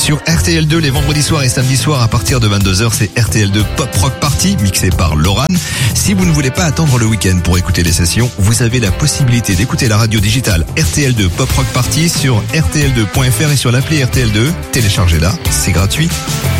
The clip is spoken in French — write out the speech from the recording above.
Sur RTL2 les vendredis soirs et samedis soirs à partir de 22h, c'est RTL2 Pop Rock Party mixé par Loran. Si vous ne voulez pas attendre le week-end pour écouter les sessions, vous avez la possibilité d'écouter la radio digitale RTL2 Pop Rock Party sur rtl2.fr et sur l'appli RTL2. Téléchargez-la, c'est gratuit.